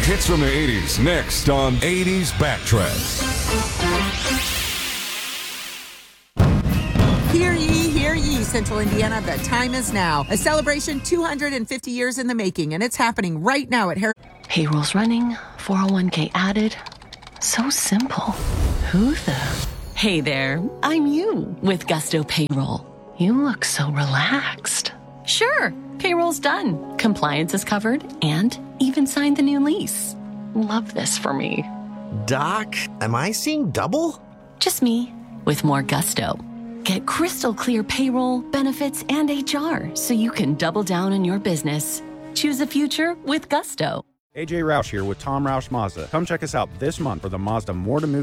hits from the 80s next on 80s Backtracks. Hear ye, Central Indiana, the time is now. A celebration 250 years in the making, and it's happening right now at Harris. Payroll's running, 401k added. So simple. Who the? Hey there, I'm you with Gusto Payroll. You look so relaxed. Sure, payroll's done. Compliance is covered and even signed the new lease. Love this for me. Doc, am I seeing double? Just me with more gusto. Get crystal clear payroll, benefits, and HR so you can double down on your business. Choose a future with Gusto. AJ Roush here with Tom Roush Mazda. Come check us out this month for the Mazda More to Move